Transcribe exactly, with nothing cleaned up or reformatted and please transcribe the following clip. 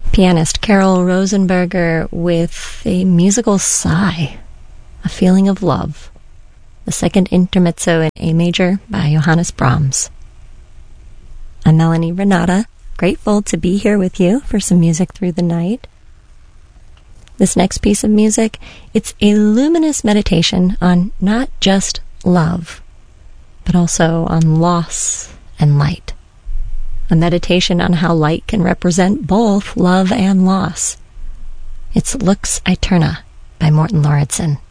Pianist Carol Rosenberger with a musical sigh, A Feeling of Love, the second intermezzo in A major by Johannes Brahms. I'm Melanie Renata, grateful to be here with you for some music through the night. This next piece of music, it's a luminous meditation on not just love, but also on loss and light. A meditation on how light can represent both love and loss. It's Lux Aeterna by Morten Lauridsen.